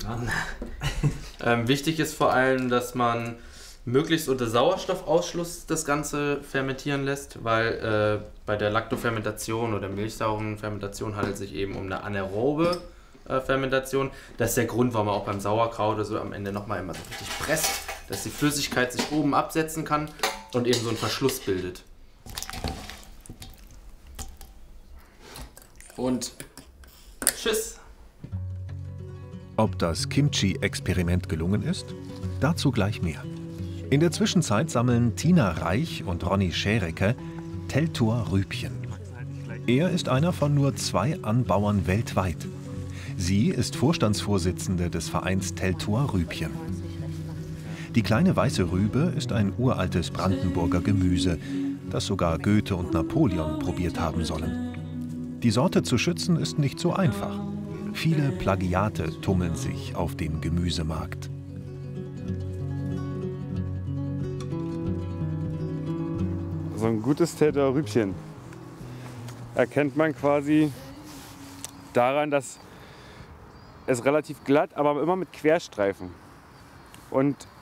Wichtig ist vor allem, dass man möglichst unter Sauerstoffausschluss das Ganze fermentieren lässt, weil bei der Laktofermentation oder Milchsaugenfermentation handelt es sich eben um eine anaerobe Fermentation. Das ist der Grund, warum man auch beim Sauerkraut oder so am Ende nochmal immer so richtig presst, dass die Flüssigkeit sich oben absetzen kann und eben so einen Verschluss bildet. Und tschüss! Ob das Kimchi-Experiment gelungen ist? Dazu gleich mehr. In der Zwischenzeit sammeln Tina Reich und Ronny Schärecke Teltow-Rübchen. Er ist einer von nur 2 Anbauern weltweit. Sie ist Vorstandsvorsitzende des Vereins Teltow-Rübchen. Die kleine weiße Rübe ist ein uraltes Brandenburger Gemüse, das sogar Goethe und Napoleon probiert haben sollen. Die Sorte zu schützen ist nicht so einfach. Viele Plagiate tummeln sich auf dem Gemüsemarkt. So ein gutes Teltow-Rübchen erkennt man quasi daran, dass es relativ glatt, aber immer mit Querstreifen. Und